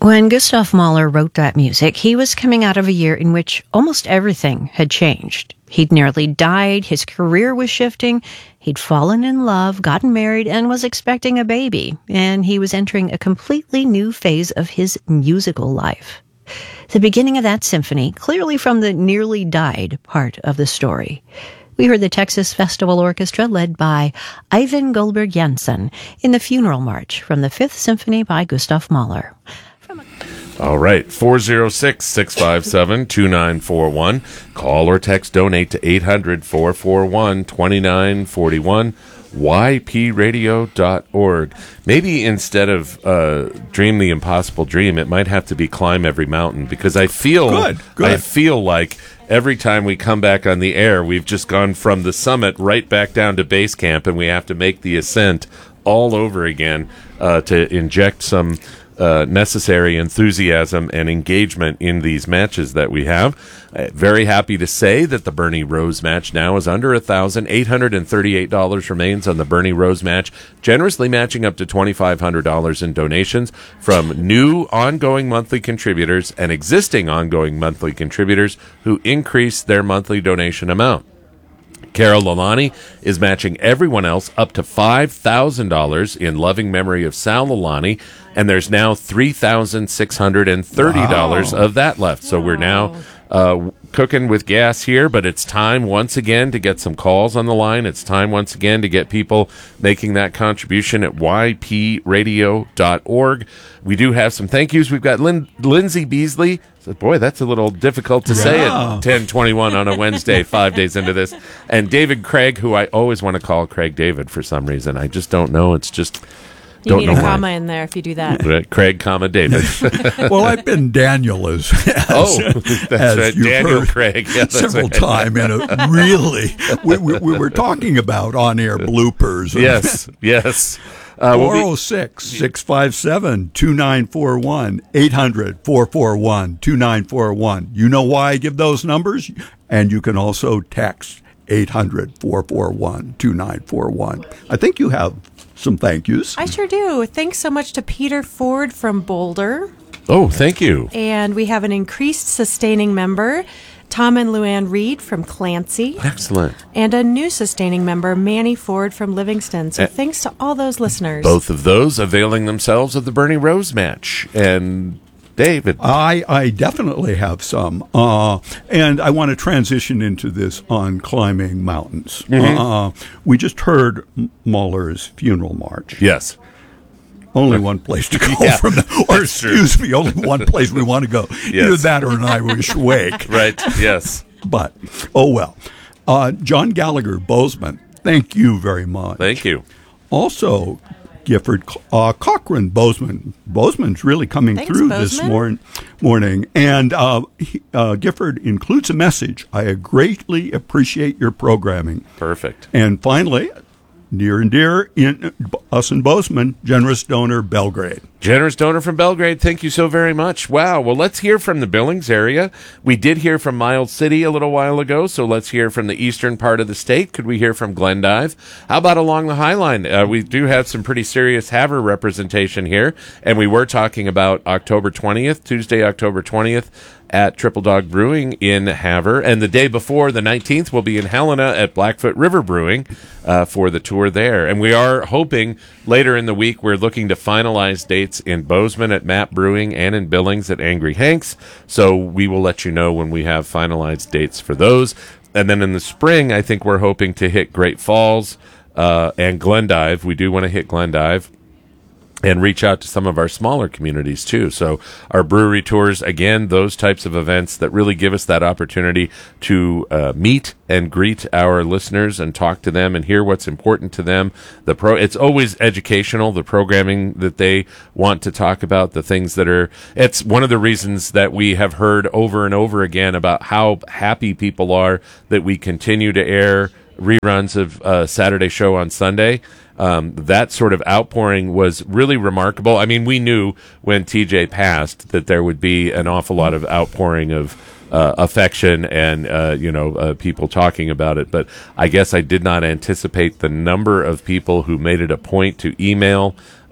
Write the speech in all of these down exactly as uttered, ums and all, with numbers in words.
When Gustav Mahler wrote that music, he was coming out of a year in which almost everything had changed. He'd nearly died, his career was shifting, he'd fallen in love, gotten married, and was expecting a baby, and he was entering a completely new phase of his musical life. The beginning of that symphony, clearly from the nearly died part of the story. We heard the Texas Festival Orchestra led by Ivan Goldberg Jensen in the Funeral March from the Fifth Symphony by Gustav Mahler. All right, four oh six, six five seven, two nine four one. Call or text donate to eight hundred, four four one, two nine four one, y p radio dot org. Maybe instead of uh, Dream the Impossible Dream, it might have to be Climb Every Mountain, because I feel, good, good. I feel like every time we come back on the air, we've just gone from the summit right back down to base camp, and we have to make the ascent all over again uh, to inject some Uh, necessary enthusiasm and engagement in these matches that we have. Uh, very happy to say that the Bernie Rose match now is under a thousand. eight hundred thirty-eight dollars remains on the Bernie Rose match, generously matching up to twenty-five hundred dollars in donations from new ongoing monthly contributors and existing ongoing monthly contributors who increase their monthly donation amount. Carol Lalani is matching everyone else up to five thousand dollars in loving memory of Sal Lalani, and there's now three thousand six hundred thirty dollars wow. of that left. So wow. we're now uh, cooking with gas here, but it's time once again to get some calls on the line. It's time once again to get people making that contribution at y p radio dot org. We do have some thank yous. We've got Lin- Lindsay Beasley. So, boy, that's a little difficult to say yeah. at ten twenty-one on a Wednesday, five days into this. And David Craig, who I always want to call Craig David for some reason. I just don't know. It's just... You don't need know a comma why. in there if you do that. Right, Craig, comma, David. Well, I've been Daniel as, as oh, that's as right, Daniel Craig. Yeah, that's several right. times, and it really, we, we, we were talking about on-air bloopers. Yes, yes. Uh, four oh six, six five seven, two nine four one, eight hundred, four four one, two nine four one. You know why I give those numbers? And you can also text eight hundred, four four one, two nine four one. I think you have some thank yous. I sure do. Thanks so much to Peter Ford from Boulder. Oh, thank you. And we have an increased sustaining member, Tom and Luann Reed from Clancy. Excellent. And a new sustaining member, Manny Ford from Livingston. So uh, thanks to all those listeners. Both of those availing themselves of the Bernie Rose match. And David. I, I definitely have some. Uh, and I want to transition into this on climbing mountains. Mm-hmm. Uh, we just heard Mahler's Funeral March. Yes. Only one place to go yeah, from that. Or, excuse true. me, only one place we want to go. Yes. Either that or an Irish wake. Right, yes. But, oh well. Uh, John Gallagher, Bozeman, thank you very much. Thank you. Also, Gifford uh, Cochran, Bozeman. Bozeman's really coming Thanks, through Bozeman. this mor- morning. And uh, he, uh, Gifford includes a message. I greatly appreciate your programming. Perfect. And finally, near and dear in us in Bozeman, generous donor Belgrade. Generous donor from Belgrade, thank you so very much. Wow, well, let's hear from the Billings area. We did hear from Miles City a little while ago, so let's hear from the eastern part of the state. Could we hear from Glendive? How about along the High Line? Uh, we do have some pretty serious Havre representation here, and we were talking about October twentieth, Tuesday, October twentieth, at Triple Dog Brewing in Havre. And the day before, the nineteenth, we'll be in Helena at Blackfoot River Brewing uh, for the tour there. And we are hoping later in the week, we're looking to finalize dates in Bozeman at Map Brewing and in Billings at Angry Hanks. So we will let you know when we have finalized dates for those. And then in the spring, I think we're hoping to hit Great Falls uh, and Glendive. We do want to hit Glendive. And reach out to some of our smaller communities, too. So our brewery tours, again, those types of events that really give us that opportunity to uh, meet and greet our listeners and talk to them and hear what's important to them. The pro, It's always educational, the programming that they want to talk about, the things that are... It's one of the reasons that we have heard over and over again about how happy people are that we continue to air reruns of uh, Saturday Show on Sunday. Um, that sort of outpouring was really remarkable. I mean, we knew when T J passed that there would be an awful lot of outpouring of uh, affection and, uh, you know, uh, people talking about it. But I guess I did not anticipate the number of people who made it a point to email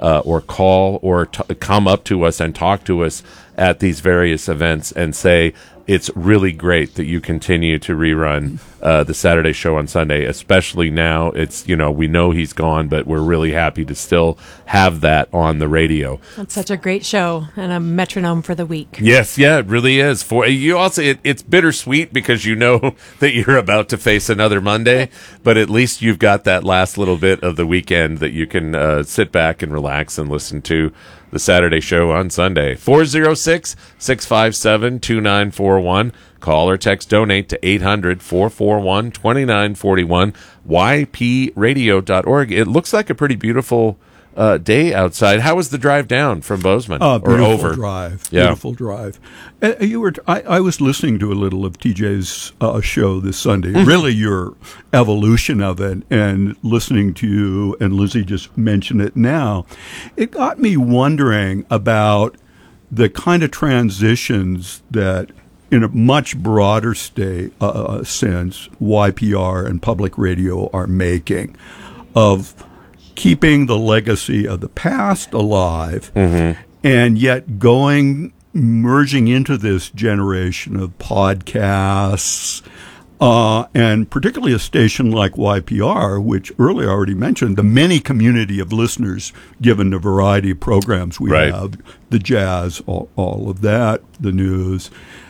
uh, or call or t- come up to us and talk to us at these various events and say, it's really great that you continue to rerun uh, the Saturday show on Sunday, especially now. It's, you know, we know he's gone, but we're really happy to still have that on the radio. That's such a great show and a metronome for the week. Yes, yeah, it really is. For you also, it, it's bittersweet because you know that you're about to face another Monday, but at least you've got that last little bit of the weekend that you can uh, sit back and relax and listen to the Saturday show on Sunday. four oh six, six five seven, two nine four one. Call or text donate to eight hundred, four four one, two nine four one, y p radio dot org. It looks like a pretty beautiful uh, day outside. How was the drive down from Bozeman? Uh, beautiful or over? drive. Yeah. Beautiful drive. Uh, you were. T- I, I was listening to a little of T J's uh, show this Sunday. Really, your evolution of it, and listening to you and Lizzie just mention it now, it got me wondering about the kind of transitions that, in a much broader state uh, sense, Y P R and public radio are making of keeping the legacy of the past alive, mm-hmm. and yet going, merging into this generation of podcasts, uh, and particularly a station like Y P R, which earlier I already mentioned, the many community of listeners, given the variety of programs we right. have, the jazz, all, all of that, the news.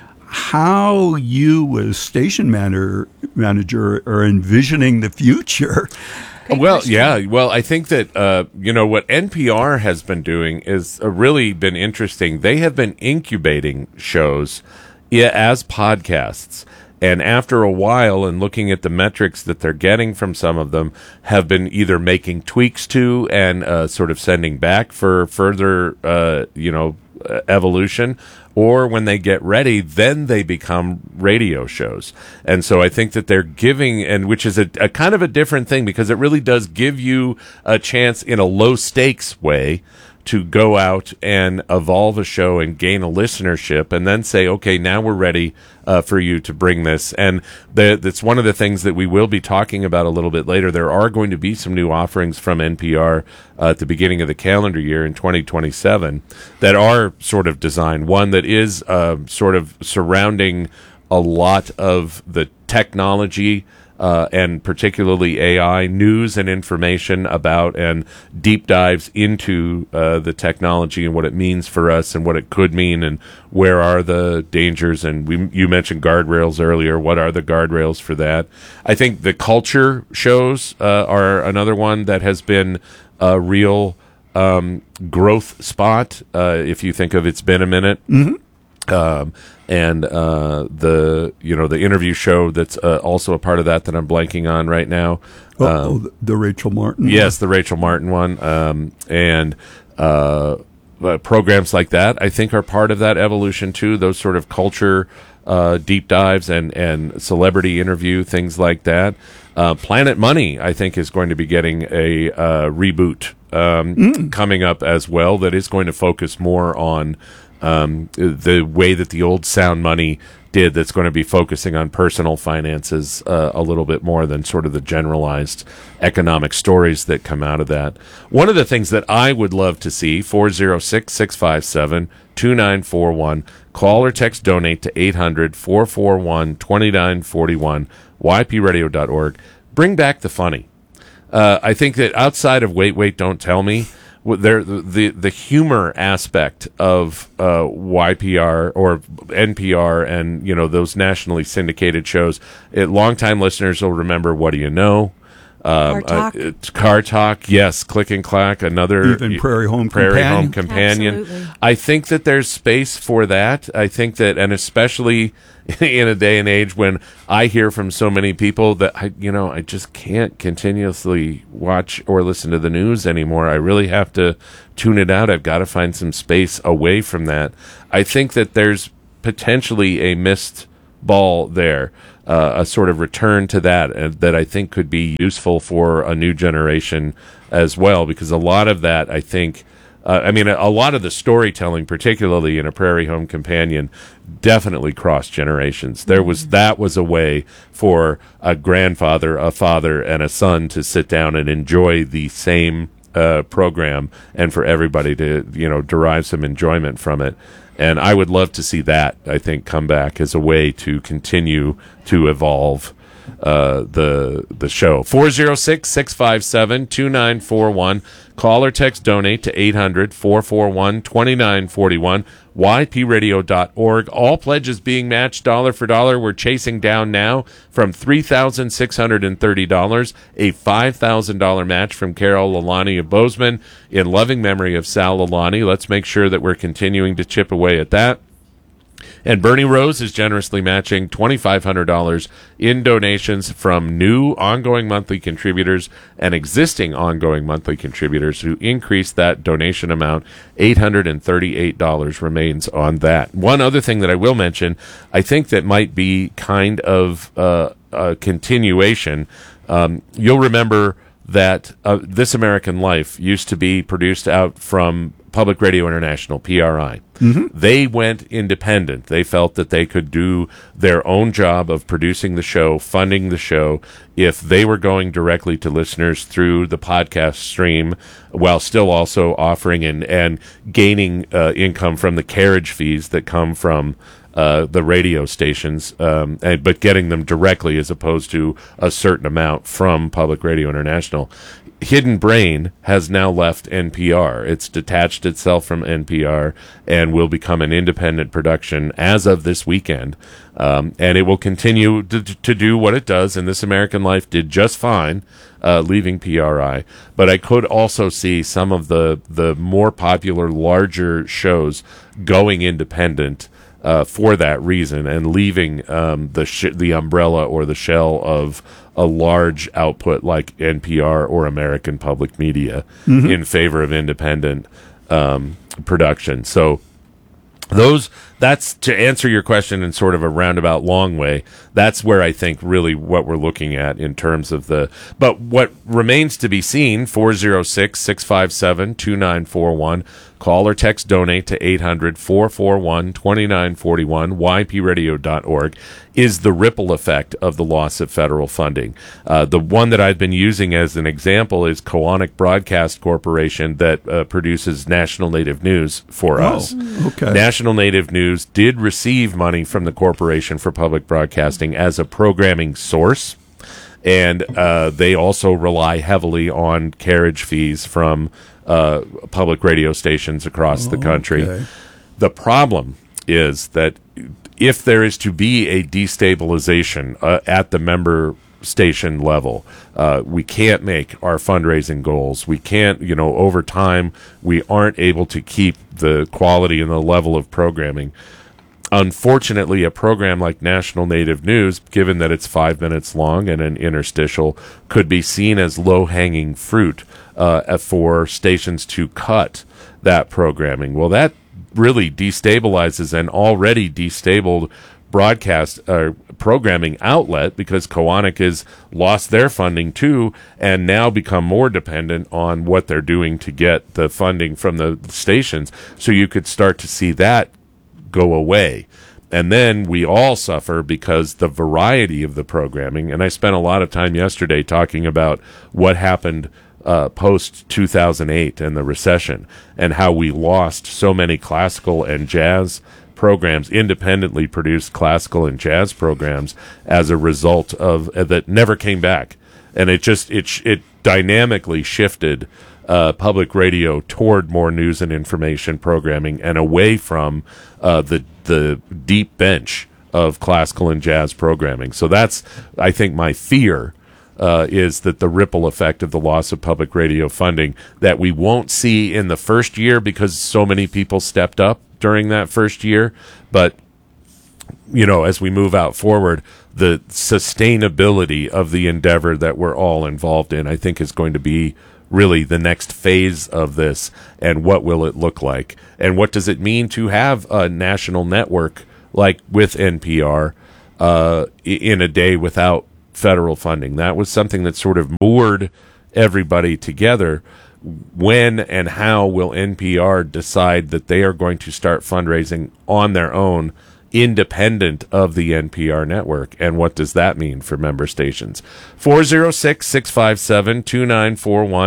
How you, as station manager, manager, are envisioning the future. Great well, question. yeah. Well, I think that, uh, you know, what N P R has been doing is uh, really been interesting. They have been incubating shows yeah, as podcasts. And after a while, and looking at the metrics that they're getting from some of them, have been either making tweaks to and uh, sort of sending back for further, uh, you know, uh, evolution. Or when they get ready, then they become radio shows. And so I think that they're giving, and which is a, a kind of a different thing, because it really does give you a chance in a low stakes way to go out and evolve a show and gain a listenership, and then say, okay, now we're ready uh, for you to bring this. And the, that's one of the things that we will be talking about a little bit later. There are going to be some new offerings from N P R uh, at the beginning of the calendar year in twenty twenty-seven that are sort of designed. One that is uh, sort of surrounding a lot of the technology Uh, and particularly A I, news and information about and deep dives into uh, the technology and what it means for us and what it could mean and where are the dangers. And we, you mentioned guardrails earlier. What are the guardrails for that? I think the culture shows uh, are another one that has been a real um, growth spot. Uh, if you think of It's Been a Minute. Mm-hmm. Um, and uh, the you know the interview show that's uh, also a part of that that I'm blanking on right now. Oh, um, oh the, the Rachel Martin. Yes, the Rachel Martin one. Um, and uh, uh, programs like that, I think, are part of that evolution too. Those sort of culture uh, deep dives and and celebrity interview things like that. Uh, Planet Money, I think, is going to be getting a uh, reboot um, mm. coming up as well. That is going to focus more on Um, the way that the old Sound Money did, that's going to be focusing on personal finances uh, a little bit more than sort of the generalized economic stories that come out of that. One of the things that I would love to see, four oh six, six five seven, two nine four one, call or text donate to eight hundred, four four one, two nine four one, y p radio dot org. Bring back the funny. Uh, I think that outside of Wait, Wait, Don't Tell Me, There, the the humor aspect of uh, Y P R or N P R and you know those nationally syndicated shows, it, longtime listeners will remember What Do You Know? Um, Car Talk. Uh, Car Talk, yes, Click and Clack, another even Prairie Home Prairie Companion. Home Companion. Absolutely. I think that there's space for that. I think that, and especially in a day and age when I hear from so many people that I, you know, I just can't continuously watch or listen to the news anymore. I really have to tune it out. I've got to find some space away from that. I think that there's potentially a missed ball there, uh, a sort of return to that, uh, that I think could be useful for a new generation as well, because a lot of that, I think, Uh, I mean, a, a lot of the storytelling, particularly in A Prairie Home Companion, definitely crossed generations. There was that was a way for a grandfather, a father, and a son to sit down and enjoy the same uh, program and for everybody to, you know, derive some enjoyment from it. And I would love to see that, I think, come back as a way to continue to evolve uh, the the show. four oh six, six five seven, two nine four one. Call or text donate to eight hundred, four four one, two nine four one. y p radio dot org. All pledges being matched dollar for dollar. We're chasing down now from three thousand six hundred thirty dollars, a five thousand dollars match from Carol Lalani of Bozeman in loving memory of Sal Lalani. Let's make sure that we're continuing to chip away at that. And Bernie Rose is generously matching twenty-five hundred dollars in donations from new ongoing monthly contributors and existing ongoing monthly contributors who increased that donation amount. eight hundred thirty-eight dollars remains on that. One other thing that I will mention, I think that might be kind of uh, a continuation. Um, you'll remember that uh, This American Life used to be produced out from Public Radio International, P R I. Mm-hmm. They went independent. They felt that they could do their own job of producing the show, funding the show, if they were going directly to listeners through the podcast stream, while still also offering and, and gaining uh, income from the carriage fees that come from uh, the radio stations, um, and, but getting them directly as opposed to a certain amount from Public Radio International. Hidden Brain has now left N P R. It's detached itself from N P R and will become an independent production as of this weekend. Um, and it will continue to, to do what it does, and This American Life did just fine uh, leaving P R I. But I could also see some of the, the more popular, larger shows going independent uh, for that reason and leaving um, the sh- the umbrella or the shell of a large output like N P R or American Public Media mm-hmm. in favor of independent um, production. So those, that's to answer your question in sort of a roundabout long way. That's where I think really what we're looking at in terms of the, but what remains to be seen, four oh six, six five seven, two nine four one. Call or text donate to eight hundred, four four one, two nine four one, y p radio dot org, is the ripple effect of the loss of federal funding. Uh, the one that I've been using as an example is Koahnic Broadcast Corporation that uh, produces National Native News for oh, us. Okay. National Native News did receive money from the Corporation for Public Broadcasting as a programming source. And uh, they also rely heavily on carriage fees from uh, public radio stations across oh, the country. Okay. The problem is that if there is to be a destabilization uh, at the member station level, uh, we can't make our fundraising goals. We can't, you know, over time, we aren't able to keep the quality and the level of programming. Unfortunately, a program like National Native News, given that it's five minutes long and an interstitial, could be seen as low-hanging fruit uh, for stations to cut that programming. Well, that really destabilizes an already destabilized broadcast uh, programming outlet, because Koahnic has lost their funding too and now become more dependent on what they're doing to get the funding from the stations. So you could start to see that go away. And then we all suffer because the variety of the programming, and I spent a lot of time yesterday talking about what happened uh, post two thousand eight and the recession, and how we lost so many classical and jazz programs, independently produced classical and jazz programs, as a result of uh, that never came back. And it just, it, it dynamically shifted Uh, public radio toward more news and information programming and away from uh, the the deep bench of classical and jazz programming. So that's, I think, my fear uh, is that the ripple effect of the loss of public radio funding that we won't see in the first year because so many people stepped up during that first year. But, you know, as we move out forward, the sustainability of the endeavor that we're all involved in, I think, is going to be really the next phase of this. And what will it look like? And what does it mean to have a national network like with N P R uh, in a day without federal funding? That was something that sort of moored everybody together. When and how will N P R decide that they are going to start fundraising on their own, independent of the N P R network? And what does that mean for member stations? four oh six, six five seven, two nine four one.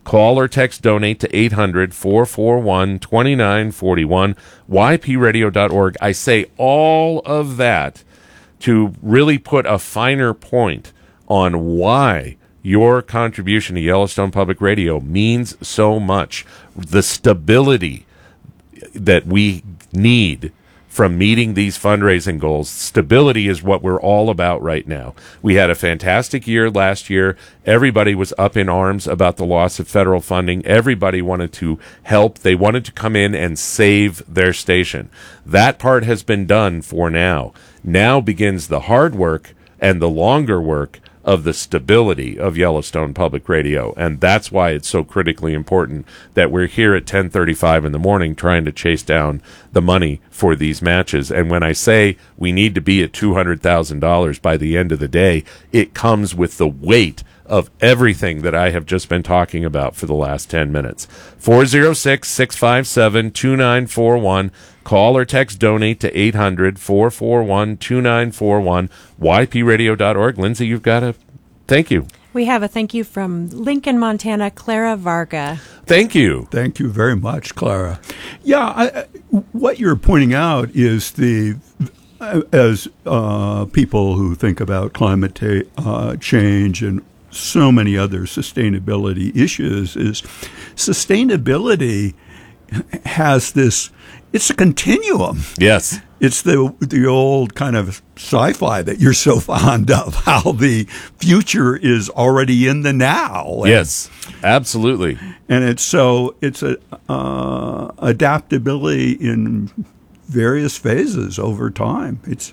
Call or text donate to eight hundred, four four one, two nine four one, y p radio dot org. I say all of that to really put a finer point on why your contribution to Yellowstone Public Radio means so much. The stability that we need from meeting these fundraising goals. Stability is what we're all about right now. We had a fantastic year last year. Everybody was up in arms about the loss of federal funding. Everybody wanted to help. They wanted to come in and save their station. That part has been done for now. Now begins the hard work and the longer work of the stability of Yellowstone Public Radio. And that's why it's so critically important that we're here at ten thirty-five in the morning trying to chase down the money for these matches. And when I say we need to be at two hundred thousand dollars by the end of the day, it comes with the weight of everything that I have just been talking about for the last ten minutes. four oh six, six five seven, two nine four one. Call or text donate to eight hundred, four four one, two nine four one, y p radio dot org. Lindsay, you've got a thank you. We have a thank you from Lincoln, Montana, Clara Varga. Thank you. Thank you very much, Clara. Yeah, I, what you're pointing out is the, as uh, people who think about climate ta- uh, change and so many other sustainability issues, is sustainability has this, it's a continuum. Yes. It's the the old kind of sci-fi that you're so fond of, how the future is already in the now. And, yes, absolutely. And it's so it's a uh, adaptability in various phases over time. It's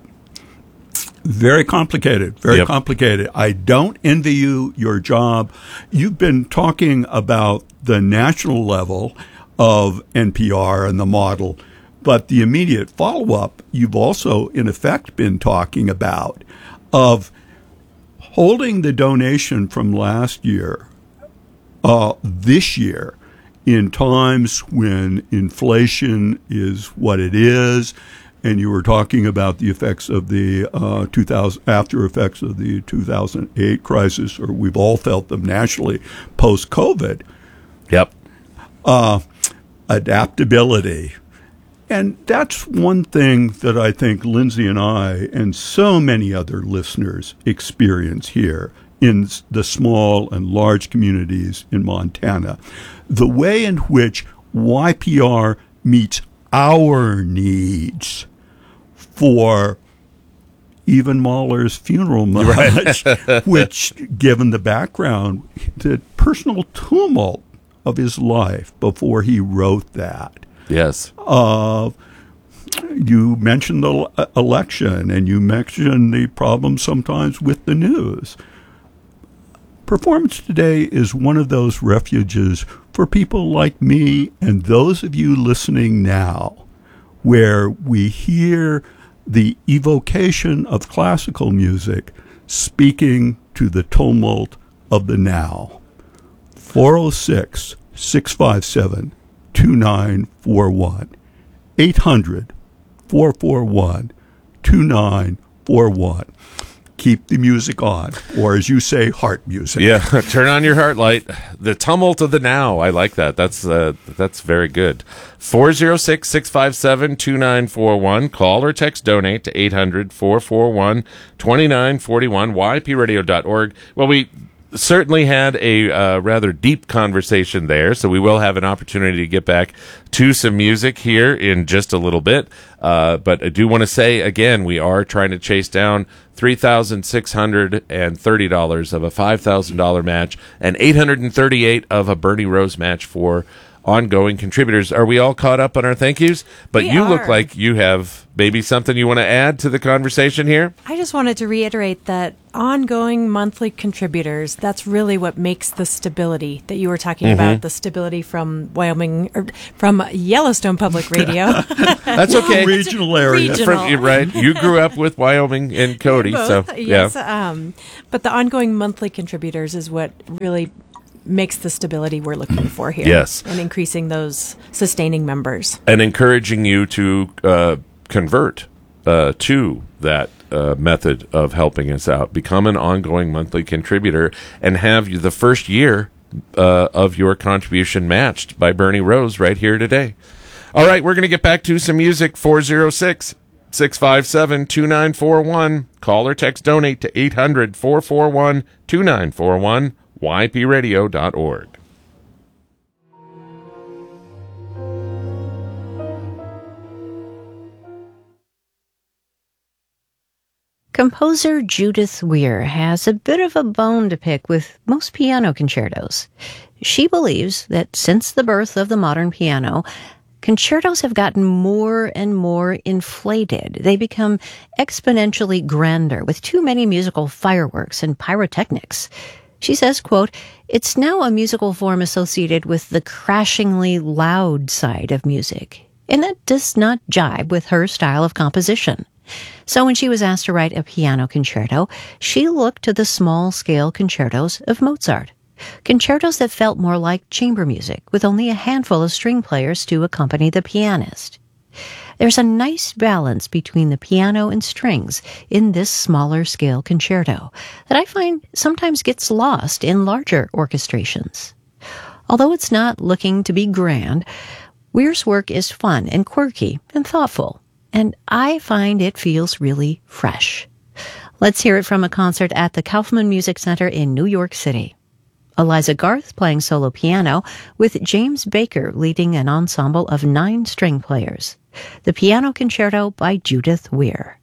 very complicated, very Yep. complicated. I don't envy you your job. You've been talking about the national level of N P R and the model, but the immediate follow-up you've also, in effect, been talking about of holding the donation from last year, uh, this year, in times when inflation is what it is, and you were talking about the effects of the uh, two thousand after effects of the two thousand eight crisis, or we've all felt them nationally post-COVID. Yep. Uh, adaptability. And that's one thing that I think Lindsay and I and so many other listeners experience here in the small and large communities in Montana. The way in which Y P R meets our needs for even Mahler's funeral march, which, given the background, the personal tumult of his life before he wrote that. Yes. Uh, you mentioned the l- election, and you mentioned the problem sometimes with the news. Performance Today is one of those refuges for people like me and those of you listening now, where we hear the evocation of classical music speaking to the tumult of the now. four oh six, six five seven, two nine four one. eight hundred, four four one, two nine four one. Keep the music on, or as you say, heart music. Yeah, turn on your heart light. The tumult of the now. I like that. That's uh, that's very good. four oh six, six five seven, two nine four one. Call or text donate to eight hundred, four four one, two nine four one, y p radio dot org. Well, we certainly had a uh, rather deep conversation there, so we will have an opportunity to get back to some music here in just a little bit. Uh, but I do want to say, again, we are trying to chase down three thousand six hundred thirty dollars of a five thousand dollars match and eight hundred thirty-eight dollars of a Bernie Rose match for ongoing contributors. Are we all caught up on our thank yous? But We you are. look like you have maybe something you want to add to the conversation here? I just wanted to reiterate that ongoing monthly contributors, that's really what makes the stability that you were talking Mm-hmm. about, the stability from Wyoming, or from Yellowstone Public Radio. That's okay. Regional area. Regional. From, you're right. You grew up with Wyoming and Cody, Both, so yes, yeah. um, but the ongoing monthly contributors is what really makes the stability we're looking for here. Yes. And increasing those sustaining members. And encouraging you to uh, convert uh, to that uh, method of helping us out. Become an ongoing monthly contributor and have you the first year uh, of your contribution matched by Bernie Rose right here today. All right, we're going to get back to some music. Four oh six, six five seven, two nine four one. Call or text donate to eight hundred, four four one, two nine four one, y p radio dot org. Composer Judith Weir has a bit of a bone to pick with most piano concertos. She believes that since the birth of the modern piano, concertos have gotten more and more inflated. They become exponentially grander with too many musical fireworks and pyrotechnics. She says, quote, "It's now a musical form associated with the crashingly loud side of music, and that does not jibe with her style of composition." So when she was asked to write a piano concerto, she looked to the small-scale concertos of Mozart. Concertos that felt more like chamber music, with only a handful of string players to accompany the pianist. There's a nice balance between the piano and strings in this smaller-scale concerto that I find sometimes gets lost in larger orchestrations. Although it's not looking to be grand, Weir's work is fun and quirky and thoughtful, and I find it feels really fresh. Let's hear it from a concert at the Kaufman Music Center in New York City. Eliza Garth playing solo piano, with James Baker leading an ensemble of nine string players. The Piano Concerto by Judith Weir.